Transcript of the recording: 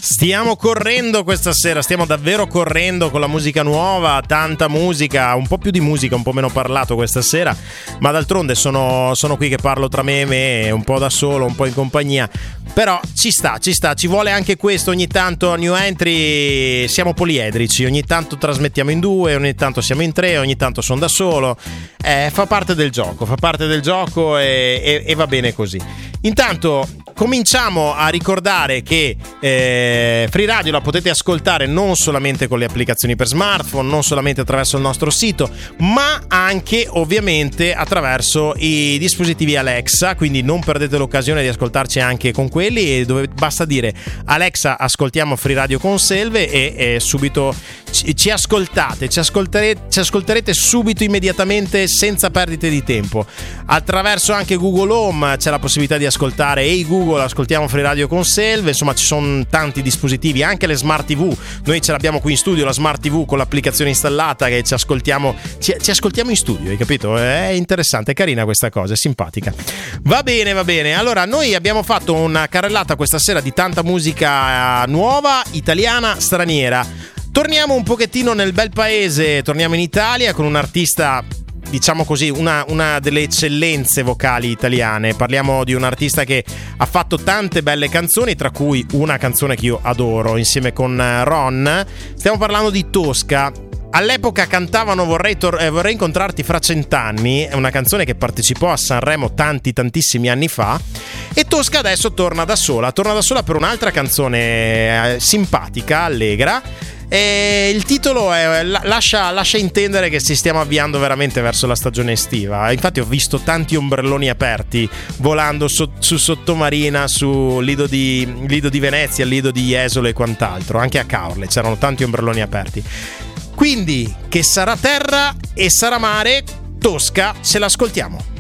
Stiamo correndo questa sera, stiamo davvero correndo con la musica nuova, tanta musica, un po' più di musica, un po' meno parlato questa sera, ma d'altronde sono qui che parlo tra me e me, un po' da solo, un po' in compagnia, però ci sta, ci vuole anche questo, ogni tanto a New Entry siamo poliedrici, ogni tanto trasmettiamo in due, ogni tanto siamo in tre, ogni tanto sono da solo, fa parte del gioco e va bene così. Intanto cominciamo a ricordare che Free Radio la potete ascoltare non solamente con le applicazioni per smartphone, non solamente attraverso il nostro sito, ma anche ovviamente attraverso i dispositivi Alexa, quindi non perdete l'occasione di ascoltarci anche con quelli, e dove basta dire Alexa ascoltiamo Free Radio con Selve e subito ci ascolterete subito, immediatamente, senza perdite di tempo. Attraverso anche Google Home c'è la possibilità di ascoltare Hey Google, ascoltiamo Free Radio con Selve, insomma ci sono tanti dispositivi, anche le Smart TV, noi ce l'abbiamo qui in studio la Smart TV con l'applicazione installata che ci ascoltiamo in studio, hai capito? È interessante, è carina questa cosa, è simpatica. Va bene, allora noi abbiamo fatto una carrellata questa sera di tanta musica nuova, italiana, straniera. Torniamo un pochettino nel bel paese, torniamo in Italia con un artista, diciamo così, una delle eccellenze vocali italiane. Parliamo di un artista che ha fatto tante belle canzoni, tra cui una canzone che io adoro insieme con Ron. Stiamo parlando di Tosca. All'epoca cantavano vorrei incontrarti fra 100 anni, è una canzone che partecipò a Sanremo tantissimi anni fa, e Tosca adesso torna da sola per un'altra canzone simpatica, allegra. E il titolo lascia intendere che ci stiamo avviando veramente verso la stagione estiva. Infatti ho visto tanti ombrelloni aperti volando su Sottomarina, su Lido di Venezia, Lido di Jesolo e quant'altro. Anche a Caorle c'erano tanti ombrelloni aperti. Quindi che sarà terra e sarà mare, Tosca, ce l'ascoltiamo.